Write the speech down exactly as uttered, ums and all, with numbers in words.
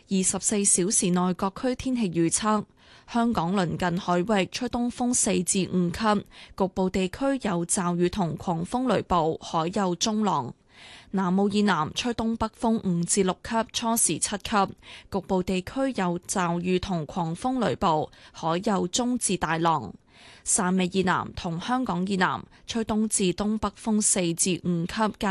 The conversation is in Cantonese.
二十四小時內各區天氣預測：香港鄰近海域吹東風四至五級，局部地區有驟雨同狂風雷暴，海有中浪。南澳以南吹東北風五至六級，初時七級，局部地區有驟雨同狂風雷暴，海有中至大浪。汕尾以南同香港以南吹東至東北風四至五級。